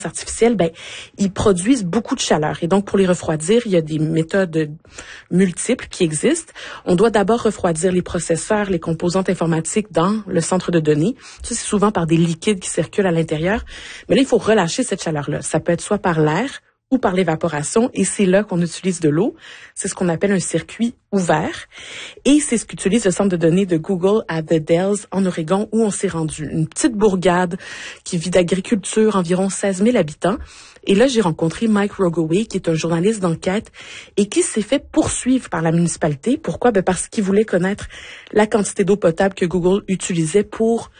artificielles, ils produisent beaucoup de chaleur. Et donc, pour les refroidir, il y a des méthodes multiples qui existent. On doit d'abord refroidir les processeurs, les composantes informatiques dans le centre de données. Ça, c'est souvent par des liquides qui circulent à l'intérieur. Mais là, il faut relâcher cette chaleur-là. Ça peut être soit par l'air ou par l'évaporation, et c'est là qu'on utilise de l'eau. C'est ce qu'on appelle un circuit ouvert. Et c'est ce qu'utilise le centre de données de Google à The Dells, en Oregon, où on s'est rendu. Une petite bourgade qui vit d'agriculture, environ 16 000 habitants. Et là, j'ai rencontré Mike Rogoway, qui est un journaliste d'enquête et qui s'est fait poursuivre par la municipalité. Pourquoi? Parce qu'il voulait connaître la quantité d'eau potable que Google utilisait pour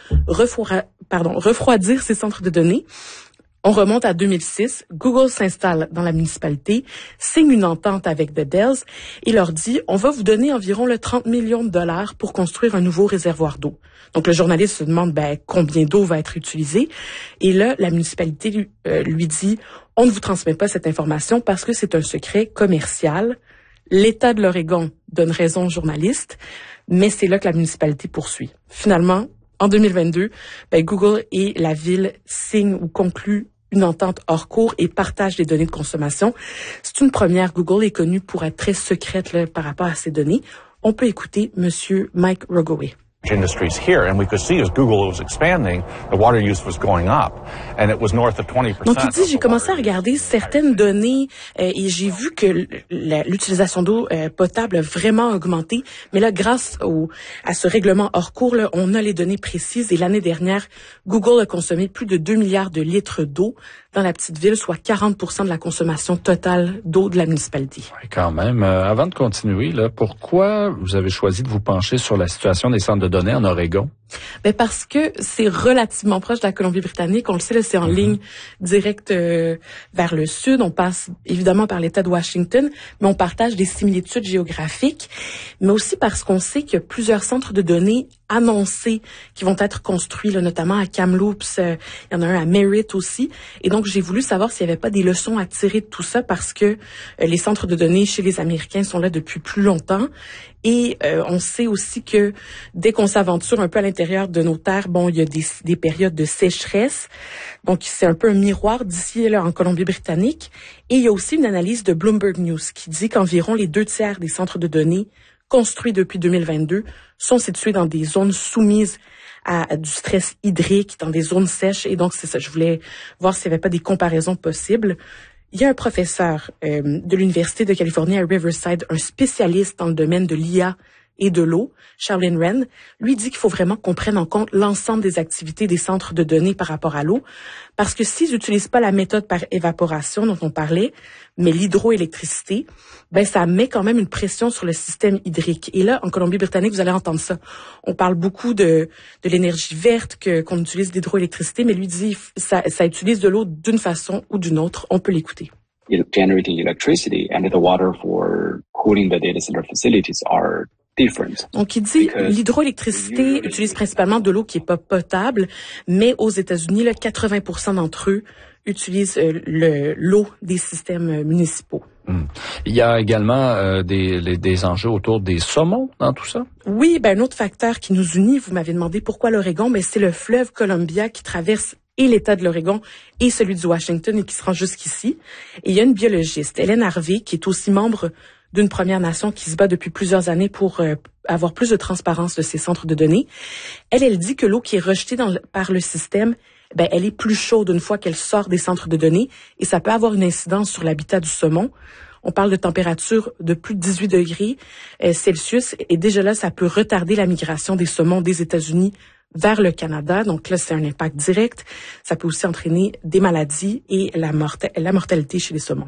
refroidir ses centres de données. On remonte à 2006. Google s'installe dans la municipalité, signe une entente avec The Dells et leur dit « On va vous donner environ 30 millions de dollars pour construire un nouveau réservoir d'eau. » Donc, le journaliste se demande combien d'eau va être utilisée. Et là, la municipalité lui dit « On ne vous transmet pas cette information parce que c'est un secret commercial. » L'État de l'Oregon donne raison aux journalistes, mais c'est là que la municipalité poursuit. Finalement, en 2022, Google et la ville signent ou concluent une entente hors cours et partagent des données de consommation. C'est une première. Google est connu pour être très secrète par rapport à ces données. On peut écouter Monsieur Mike Rogoway. Industries here, and we could see as Google was expanding, the water use was going up, and it was north of 20%. Donc, il dit, j'ai commencé à regarder certaines données et j'ai vu que l'utilisation d'eau potable a vraiment augmenté. Mais là, grâce à ce règlement hors cours, là, on a les données précises. Et l'année dernière, Google a consommé plus de 2 milliards de litres d'eau dans la petite ville, soit 40% de la consommation totale d'eau de la municipalité. Oui, quand même. Avant de continuer, pourquoi vous avez choisi de vous pencher sur la situation des centres de données en Oregon? Parce que c'est relativement proche de la Colombie-Britannique. On le sait, là, c'est en ligne directe vers le sud. On passe évidemment par l'État de Washington, mais on partage des similitudes géographiques, mais aussi parce qu'on sait qu'il y a plusieurs centres de données annoncés qui vont être construits, là, notamment à Kamloops. Il y en a un à Merritt aussi. Et donc, j'ai voulu savoir s'il n'y avait pas des leçons à tirer de tout ça parce que les centres de données chez les Américains sont là depuis plus longtemps. Et on sait aussi que dès qu'on s'aventure un peu à l'intérieur de nos terres, il y a des périodes de sécheresse. Donc, c'est un peu un miroir d'ici là en Colombie-Britannique. Et il y a aussi une analyse de Bloomberg News qui dit qu'environ les 2/3 des centres de données construits depuis 2022 sont situés dans des zones soumises à du stress hydrique, dans des zones sèches. Et donc, c'est ça. Je voulais voir s'il n'y avait pas des comparaisons possibles. Il y a un professeur de l'Université de Californie à Riverside, un spécialiste dans le domaine de l'IA et de l'eau, Charlene Wren, lui dit qu'il faut vraiment qu'on prenne en compte l'ensemble des activités des centres de données par rapport à l'eau, parce que s'ils n'utilisent pas la méthode par évaporation dont on parlait, mais l'hydroélectricité, ça met quand même une pression sur le système hydrique. Et là, en Colombie-Britannique, vous allez entendre ça. On parle beaucoup de l'énergie verte, qu'on utilise l'hydroélectricité, mais lui dit ça utilise de l'eau d'une façon ou d'une autre. On peut l'écouter. Generating electricity and the water for cooling the data center facilities are different. Donc, il dit l'hydroélectricité utilise principalement de l'eau qui est pas potable, mais aux États-Unis, 80% d'entre eux utilisent l'eau des systèmes municipaux. Il y a également des enjeux autour des saumons dans tout ça? Oui, un autre facteur qui nous unit, vous m'avez demandé pourquoi l'Oregon, c'est le fleuve Columbia qui traverse et l'État de l'Oregon et celui du Washington et qui se rend jusqu'ici. Et il y a une biologiste, Hélène Harvey, qui est aussi membre d'une Première Nation qui se bat depuis plusieurs années pour avoir plus de transparence de ces centres de données. Elle dit que l'eau qui est rejetée par le système, elle est plus chaude une fois qu'elle sort des centres de données et ça peut avoir une incidence sur l'habitat du saumon. On parle de température de plus de 18 degrés Celsius et déjà là, ça peut retarder la migration des saumons des États-Unis vers le Canada. Donc là, c'est un impact direct. Ça peut aussi entraîner des maladies et la mortalité chez les saumons.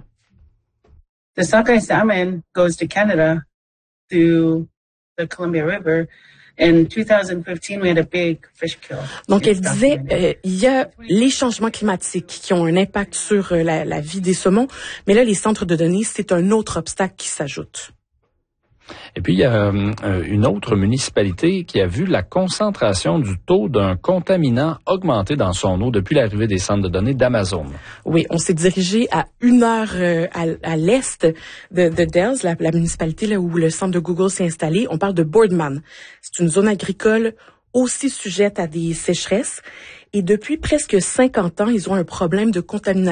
The sockeye salmon goes to Canada through the Columbia River. In 2015, we had a big fish kill. Donc, elle disait, il y a les changements climatiques qui ont un impact sur la vie des saumons, mais là, les centres de données, c'est un autre obstacle qui s'ajoute. Et puis, il y a une autre municipalité qui a vu la concentration du taux d'un contaminant augmenter dans son eau depuis l'arrivée des centres de données d'Amazon. Oui, on s'est dirigé à 1 heure à l'est de Dells, la municipalité là où le centre de Google s'est installé. On parle de Boardman. C'est une zone agricole aussi sujette à des sécheresses. Et depuis presque 50 ans, ils ont un problème de contamination